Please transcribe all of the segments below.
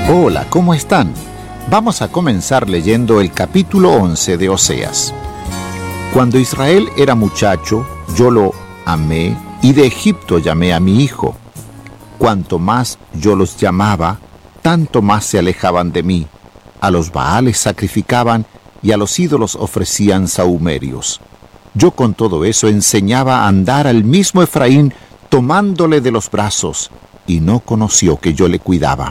Hola, ¿cómo están? Vamos a comenzar leyendo el capítulo 11 de Oseas. Cuando Israel era muchacho, yo lo amé y de Egipto llamé a mi hijo. Cuanto más yo los llamaba, tanto más se alejaban de mí. A los Baales sacrificaban y a los ídolos ofrecían sahumerios. Yo con todo eso enseñaba a andar al mismo Efraín tomándole de los brazos, y no conoció que yo le cuidaba.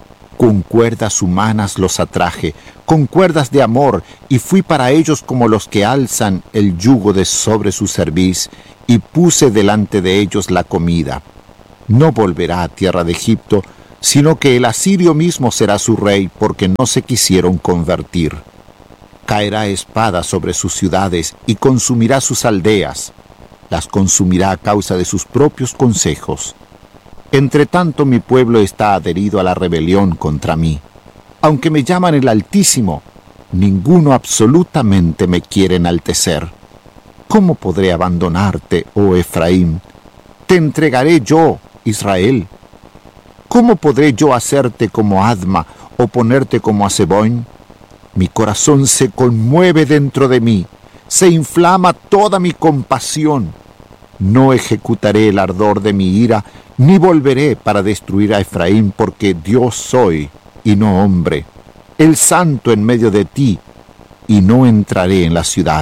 Con cuerdas humanas los atraje, con cuerdas de amor, y fui para ellos como los que alzan el yugo de sobre su cerviz, y puse delante de ellos la comida. No volverá a tierra de Egipto, sino que el asirio mismo será su rey, porque no se quisieron convertir. Caerá espada sobre sus ciudades y consumirá sus aldeas. Las consumirá a causa de sus propios consejos. Entre tanto mi pueblo está adherido a la rebelión contra mí. Aunque me llaman el Altísimo, ninguno absolutamente me quiere enaltecer. ¿Cómo podré abandonarte, oh Efraín? Te entregaré yo, Israel. ¿Cómo podré yo hacerte como Adma o ponerte como a Zeboim? Mi corazón se conmueve dentro de mí, se inflama toda mi compasión. No ejecutaré el ardor de mi ira, ni volveré para destruir a Efraín, porque Dios soy, y no hombre, el santo en medio de ti, y no entraré en la ciudad.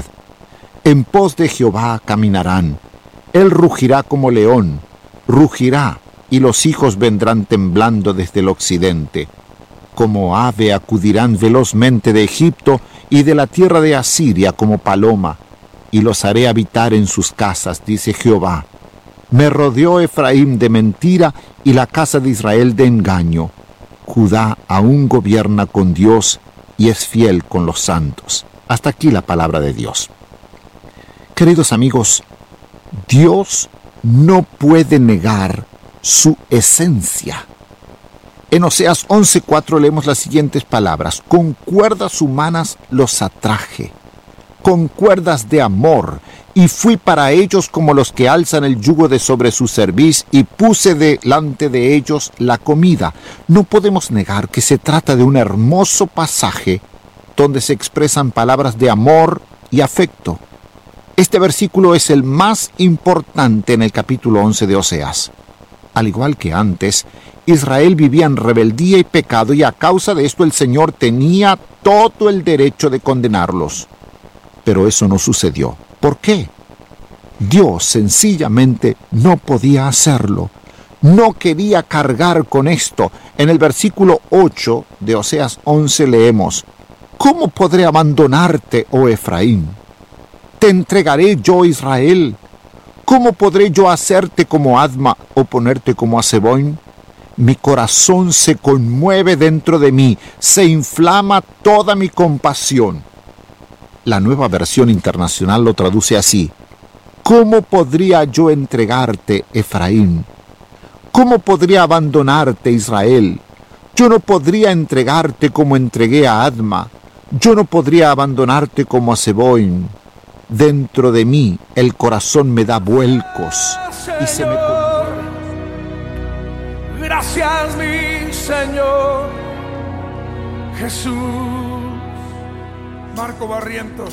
En pos de Jehová caminarán, él rugirá como león, rugirá, y los hijos vendrán temblando desde el occidente. Como ave acudirán velozmente de Egipto y de la tierra de Asiria como paloma, y los haré habitar en sus casas, dice Jehová. Me rodeó Efraín de mentira y la casa de Israel de engaño. Judá aún gobierna con Dios y es fiel con los santos. Hasta aquí la palabra de Dios. Queridos amigos, Dios no puede negar su esencia. En Oseas 11:4 leemos las siguientes palabras: con cuerdas humanas los atraje, con cuerdas de amor, y fui para ellos como los que alzan el yugo de sobre su cerviz, y puse delante de ellos la comida. No podemos negar que se trata de un hermoso pasaje donde se expresan palabras de amor y afecto. Este versículo es el más importante en el capítulo 11 de Oseas. Al igual que antes, Israel vivía en rebeldía y pecado, y a causa de esto el Señor tenía todo el derecho de condenarlos. Pero eso no sucedió. ¿Por qué? Dios sencillamente no podía hacerlo. No quería cargar con esto. En el versículo 8 de Oseas 11 leemos: ¿cómo podré abandonarte, oh Efraín? ¿Te entregaré yo, Israel? ¿Cómo podré yo hacerte como Adma o ponerte como a Zeboim? Mi corazón se conmueve dentro de mí, se inflama toda mi compasión. La Nueva Versión Internacional lo traduce así: ¿cómo podría yo entregarte, Efraín? ¿Cómo podría abandonarte, Israel? Yo no podría entregarte como entregué a Adma. Yo no podría abandonarte como a Zeboim. Dentro de mí el corazón me da vuelcos y se me conmueve. Gracias, mi Señor Jesús. Marco Barrientos.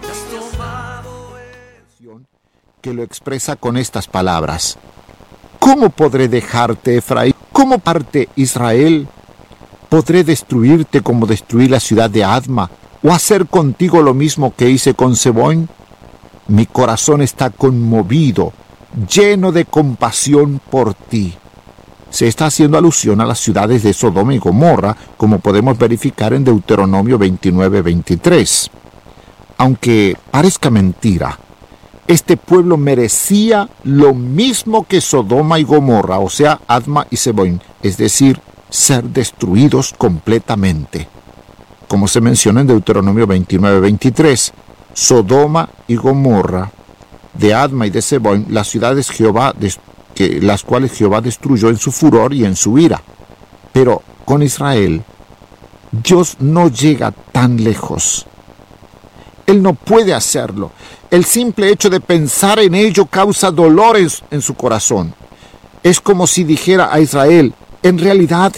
Que lo expresa con estas palabras: ¿cómo podré dejarte, Efraín? ¿Cómo parte Israel? ¿Podré destruirte como destruí la ciudad de Adma, o hacer contigo lo mismo que hice con Zeboim? Mi corazón está conmovido, lleno de compasión por ti. Se está haciendo alusión a las ciudades de Sodoma y Gomorra, como podemos verificar en Deuteronomio 29:23. Aunque parezca mentira, este pueblo merecía lo mismo que Sodoma y Gomorra, o sea, Adma y Zeboim, es decir, ser destruidos completamente. Como se menciona en Deuteronomio 29:23, Sodoma y Gomorra, de Adma y de Zeboim, las ciudades las cuales Jehová destruyó en su furor y en su ira. Pero con Israel, Dios no llega tan lejos. Él no puede hacerlo. El simple hecho de pensar en ello causa dolores en su corazón. Es como si dijera a Israel: en realidad,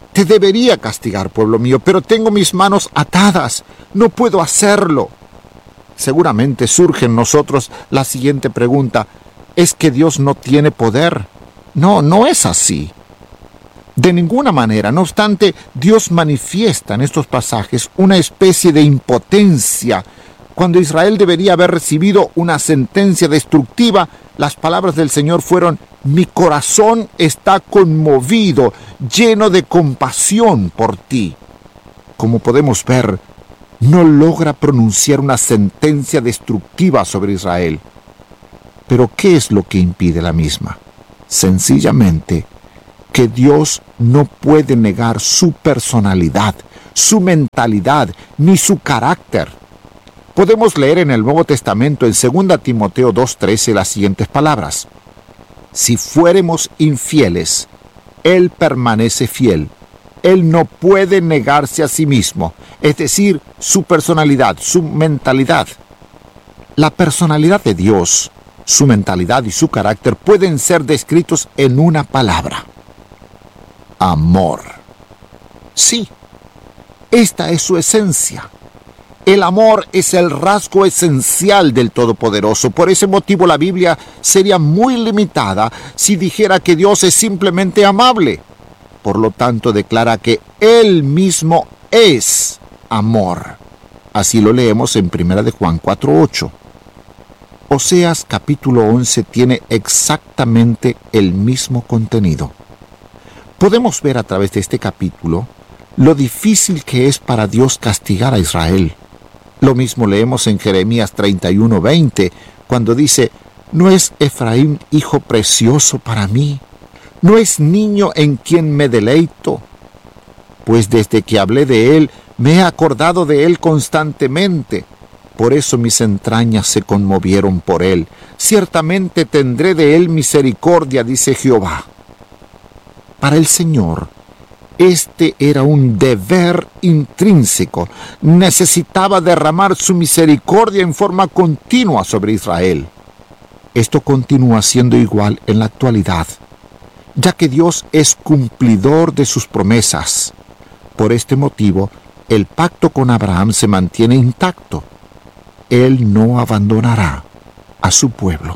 Te debería castigar, pueblo mío, pero tengo mis manos atadas. No puedo hacerlo. Seguramente surge en nosotros la siguiente pregunta: ¿es que Dios no tiene poder? No, no es así. De ninguna manera. No obstante, Dios manifiesta en estos pasajes una especie de impotencia. Cuando Israel debería haber recibido una sentencia destructiva, las palabras del Señor fueron: mi corazón está conmovido, lleno de compasión por ti. Como podemos ver, no logra pronunciar una sentencia destructiva sobre Israel. Pero ¿qué es lo que impide la misma? Sencillamente, que Dios no puede negar su personalidad, su mentalidad, ni su carácter. Podemos leer en el Nuevo Testamento, en 2 Timoteo 2:13, las siguientes palabras: si fuéremos infieles, Él permanece fiel. Él no puede negarse a sí mismo, es decir, su personalidad, su mentalidad. La personalidad de Dios, su mentalidad y su carácter pueden ser descritos en una palabra: amor. Sí, esta es su esencia. El amor es el rasgo esencial del Todopoderoso. Por ese motivo la Biblia sería muy limitada si dijera que Dios es simplemente amable. Por lo tanto, declara que Él mismo es amor. Así lo leemos en 1 de Juan 4:8. Oseas capítulo 11 tiene exactamente el mismo contenido. Podemos ver a través de este capítulo lo difícil que es para Dios castigar a Israel. Lo mismo leemos en Jeremías 31:20, cuando dice: ¿no es Efraín hijo precioso para mí? ¿No es niño en quien me deleito? Pues desde que hablé de él, me he acordado de él constantemente. Por eso mis entrañas se conmovieron por él. Ciertamente tendré de él misericordia, dice Jehová. Para el Señor, este era un deber intrínseco. Necesitaba derramar su misericordia en forma continua sobre Israel. Esto continúa siendo igual en la actualidad, ya que Dios es cumplidor de sus promesas. Por este motivo, el pacto con Abraham se mantiene intacto. Él no abandonará a su pueblo.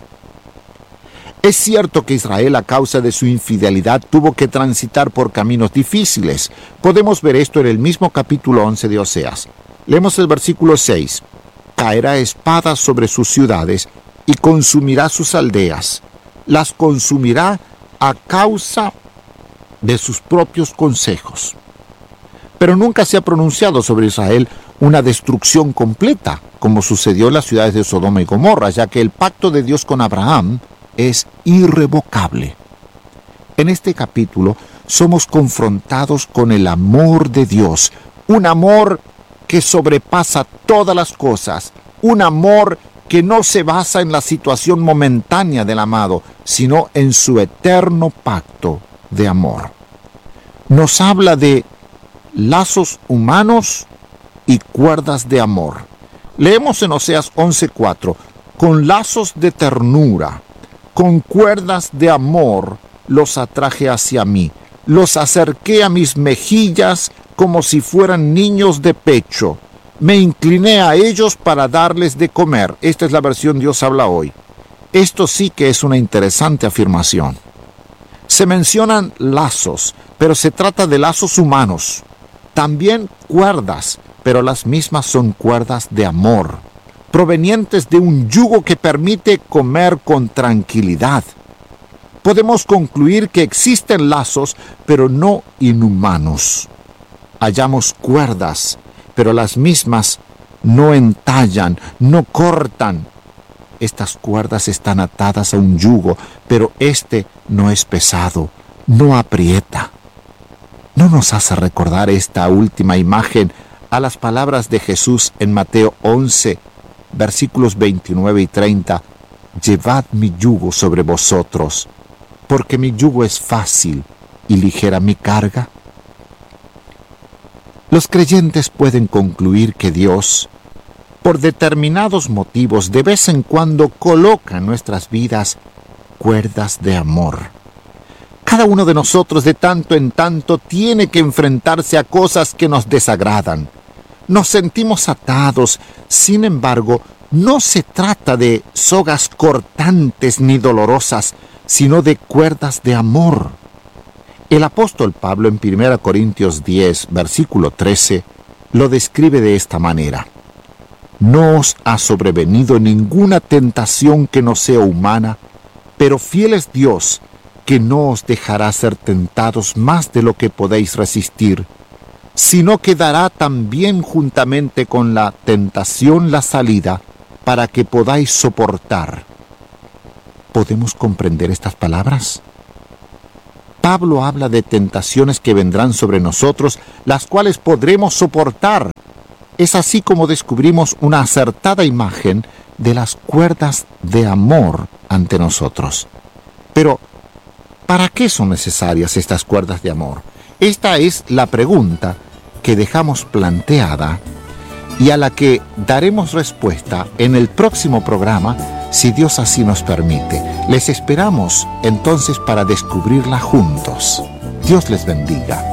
Es cierto que Israel, a causa de su infidelidad, tuvo que transitar por caminos difíciles. Podemos ver esto en el mismo capítulo 11 de Oseas. Leemos el versículo 6. Caerá espada sobre sus ciudades y consumirá sus aldeas. Las consumirá a causa de sus propios consejos. Pero nunca se ha pronunciado sobre Israel una destrucción completa, como sucedió en las ciudades de Sodoma y Gomorra, ya que el pacto de Dios con Abraham es irrevocable. En este capítulo somos confrontados con el amor de Dios, un amor que sobrepasa todas las cosas, un amor que no se basa en la situación momentánea del amado, sino en su eterno pacto de amor. Nos habla de lazos humanos y cuerdas de amor. Leemos en Oseas 11:4, con lazos de ternura, con cuerdas de amor los atraje hacia mí, los acerqué a mis mejillas como si fueran niños de pecho. Me incliné a ellos para darles de comer. Esta es la versión Dios habla hoy. Esto sí que es una interesante afirmación. Se mencionan lazos, pero se trata de lazos humanos. También cuerdas, pero las mismas son cuerdas de amor, provenientes de un yugo que permite comer con tranquilidad. Podemos concluir que existen lazos, pero no inhumanos. Hallamos cuerdas, pero las mismas no entallan, no cortan. Estas cuerdas están atadas a un yugo, pero este no es pesado, no aprieta. ¿No nos hace recordar esta última imagen a las palabras de Jesús en Mateo 11, versículos 29 y 30? Llevad mi yugo sobre vosotros, porque mi yugo es fácil y ligera mi carga. Los creyentes pueden concluir que Dios, por determinados motivos, de vez en cuando coloca en nuestras vidas cuerdas de amor. Cada uno de nosotros de tanto en tanto tiene que enfrentarse a cosas que nos desagradan. Nos sentimos atados, sin embargo, no se trata de sogas cortantes ni dolorosas, sino de cuerdas de amor. El apóstol Pablo en 1 Corintios 10, versículo 13, lo describe de esta manera: no os ha sobrevenido ninguna tentación que no sea humana, pero fiel es Dios, que no os dejará ser tentados más de lo que podéis resistir, sino que dará también juntamente con la tentación la salida, para que podáis soportar. ¿Podemos comprender estas palabras? Pablo habla de tentaciones que vendrán sobre nosotros, las cuales podremos soportar. Es así como descubrimos una acertada imagen de las cuerdas de amor ante nosotros. Pero, ¿para qué son necesarias estas cuerdas de amor? Esta es la pregunta que dejamos planteada y a la que daremos respuesta en el próximo programa, si Dios así nos permite. Les esperamos entonces para descubrirla juntos. Dios les bendiga.